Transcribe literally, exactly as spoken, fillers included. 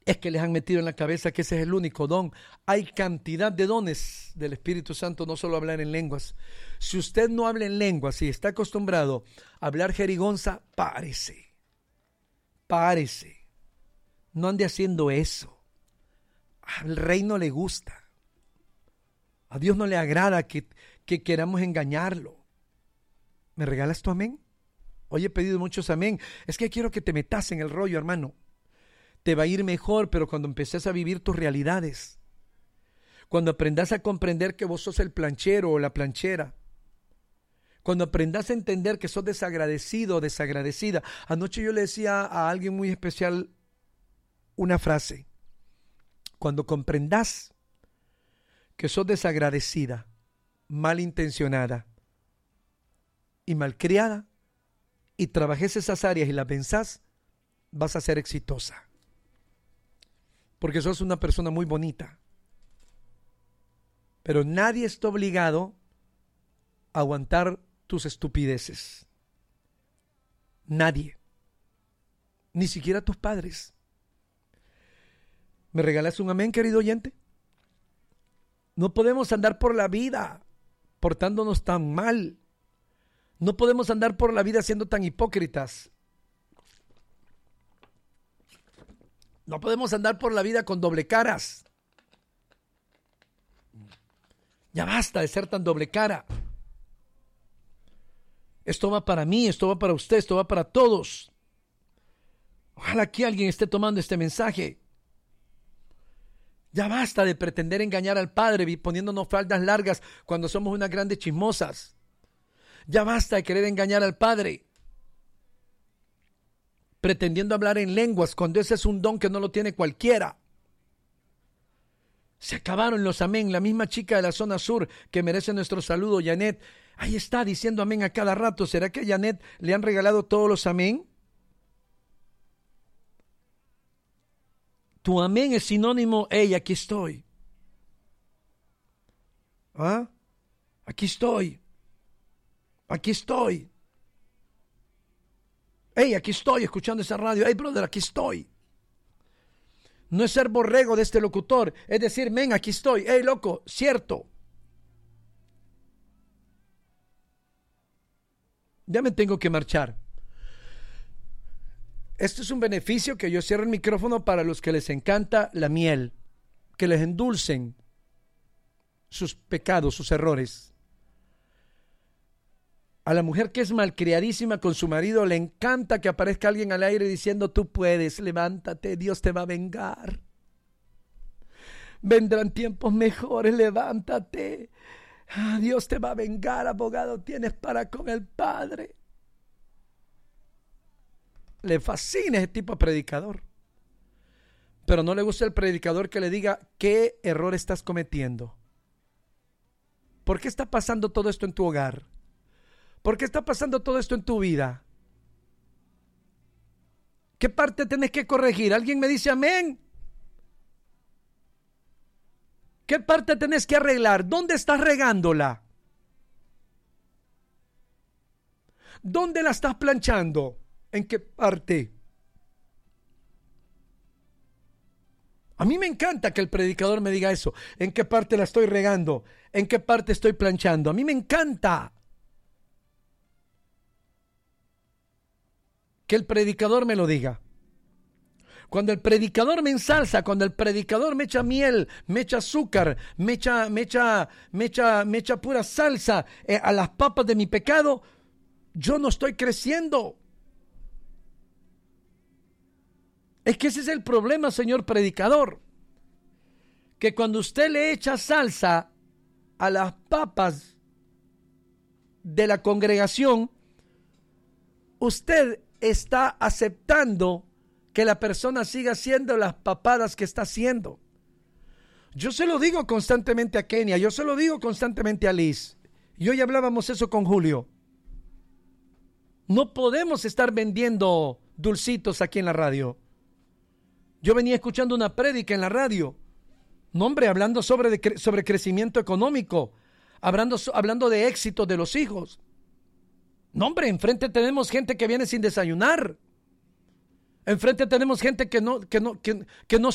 Es que les han metido en la cabeza que ese es el único don. Hay cantidad de dones del Espíritu Santo, no solo hablar en lenguas. Si usted no habla en lenguas y está acostumbrado a hablar jerigonza, párese. Párese. No ande haciendo eso. Al rey no le gusta. A Dios no le agrada que, que queramos engañarlo. ¿Me regalas tu amén? Hoy he pedido muchos amén. Es que quiero que te metas en el rollo, hermano. Te va a ir mejor, pero cuando empeces a vivir tus realidades, cuando aprendas a comprender que vos sos el planchero o la planchera, cuando aprendas a entender que sos desagradecido o desagradecida. Anoche yo le decía a alguien muy especial una frase: cuando comprendas que sos desagradecida, malintencionada y malcriada, y trabajes esas áreas y las venzás, vas a ser exitosa. Porque sos una persona muy bonita. Pero nadie está obligado a aguantar tus estupideces. Nadie. Ni siquiera tus padres. ¿Me regalas un amén, querido oyente? No podemos andar por la vida portándonos tan mal. No podemos andar por la vida siendo tan hipócritas. No podemos andar por la vida con doble caras. Ya basta de ser tan doble cara. Esto va para mí, esto va para usted, esto va para todos. Ojalá que alguien esté tomando este mensaje. Ya basta de pretender engañar al Padre poniéndonos faldas largas cuando somos unas grandes chismosas. Ya basta de querer engañar al Padre pretendiendo hablar en lenguas cuando ese es un don que no lo tiene cualquiera. Se acabaron los amén. La misma chica de la zona sur que merece nuestro saludo, Janet, ahí está diciendo amén a cada rato. ¿Será que a Janet le han regalado todos los amén? Tu amén es sinónimo, hey, aquí estoy. ¿Ah? Aquí estoy. Aquí estoy. Hey, aquí estoy escuchando esa radio. Hey, brother, aquí estoy. No es ser borrego de este locutor, es decir, men, aquí estoy. Hey, loco, cierto. Ya me tengo que marchar. Esto es un beneficio que yo cierro el micrófono para los que les encanta la miel, que les endulcen sus pecados, sus errores. A la mujer que es malcriadísima con su marido le encanta que aparezca alguien al aire diciendo: tú puedes, levántate, Dios te va a vengar. Vendrán tiempos mejores, levántate. Ah, Dios te va a vengar, abogado tienes para con el Padre. Le fascina ese tipo de predicador. Pero no le gusta el predicador que le diga qué error estás cometiendo. ¿Por qué está pasando todo esto en tu hogar? ¿Por qué está pasando todo esto en tu vida? ¿Qué parte tenés que corregir? ¿Alguien me dice amén? ¿Qué parte tenés que arreglar? ¿Dónde estás regándola? ¿Dónde la estás planchando? ¿En qué parte? A mí me encanta que el predicador me diga eso. ¿En qué parte la estoy regando? ¿En qué parte estoy planchando? A mí me encanta que el predicador me lo diga. Cuando el predicador me ensalza, cuando el predicador me echa miel, me echa azúcar, me echa, me echa, me echa, me echa pura salsa eh, a las papas de mi pecado, yo no estoy creciendo. Es que ese es el problema, señor predicador, que cuando usted le echa salsa a las papas de la congregación, usted está aceptando que la persona siga haciendo las papadas que está haciendo. Yo se lo digo constantemente a Kenia, yo se lo digo constantemente a Liz, y hoy hablábamos eso con Julio. No podemos estar vendiendo dulcitos aquí en la radio. Yo venía escuchando una prédica en la radio, no hombre, hablando sobre, de, sobre crecimiento económico, hablando, hablando de éxito de los hijos. No, hombre, enfrente tenemos gente que viene sin desayunar. Enfrente tenemos gente que no, que no, que, que no